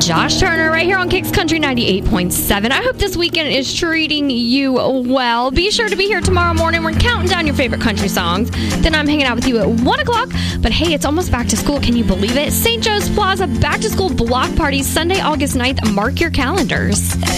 Josh Turner right here on Kicks Country 98.7. I hope this weekend is treating you well. Be sure to be here tomorrow morning. We're counting down your favorite country songs. Then I'm hanging out with you at 1 o'clock. But hey, it's almost back to school. Can you believe it? St. Joe's Plaza Back to School Block Party Sunday, August 9th. Mark your calendars.